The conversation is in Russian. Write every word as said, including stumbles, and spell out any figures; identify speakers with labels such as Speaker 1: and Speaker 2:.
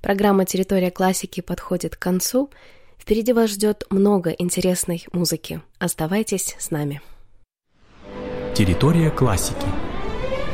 Speaker 1: Программа «Территория классики» подходит к концу. Впереди вас ждет много интересной музыки. Оставайтесь с нами.
Speaker 2: Территория классики.